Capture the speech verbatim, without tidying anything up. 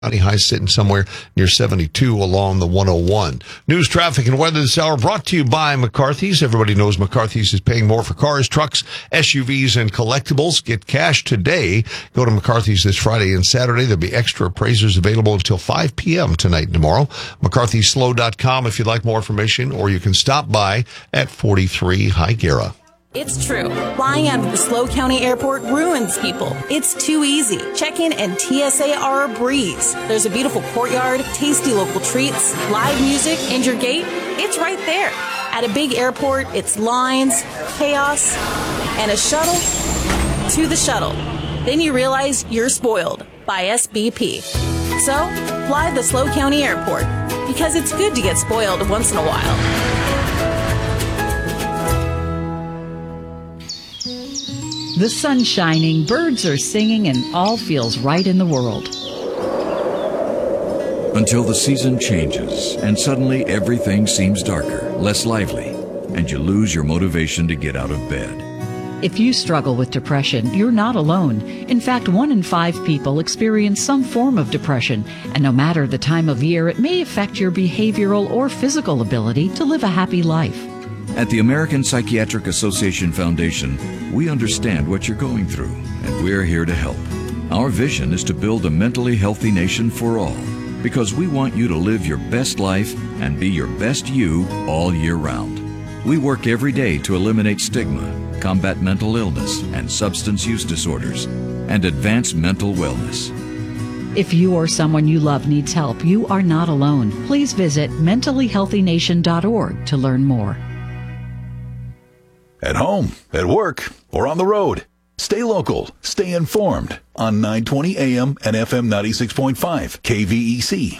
High sitting somewhere near seventy-two along the one oh one. News, traffic, and weather this hour brought to you by McCarthy's. Everybody knows McCarthy's is paying more for cars, trucks, S U Vs, and collectibles. Get cash today. Go to McCarthy's this Friday and Saturday. There'll be extra appraisers available until five p.m. tonight and tomorrow. McCarthy Slow dot com if you'd like more information, or you can stop by at forty-three High Gara. It's true. Flying out of the SLO County Airport ruins people. It's too easy. Check-in and T S A are a breeze. There's a beautiful courtyard, tasty local treats, live music, and your gate, it's right there. At a big airport, it's lines, chaos, and a shuttle to the shuttle. Then you realize you're spoiled by S B P. So, fly the SLO County Airport, because it's good to get spoiled once in a while. The sun's shining, birds are singing, and all feels right in the world. Until the season changes, and suddenly everything seems darker, less lively, and you lose your motivation to get out of bed. If you struggle with depression, you're not alone. In fact, one in five people experience some form of depression, and no matter the time of year, it may affect your behavioral or physical ability to live a happy life. At the American Psychiatric Association Foundation, we understand what you're going through, and we're here to help. Our vision is to build a mentally healthy nation for all, because we want you to live your best life and be your best you all year round. We work every day to eliminate stigma, combat mental illness and substance use disorders, and advance mental wellness. If you or someone you love needs help, you are not alone. Please visit mentally healthy nation dot org to learn more. At home, at work, or on the road. Stay local. Stay informed on nine twenty A M and F M ninety-six point five K V E C.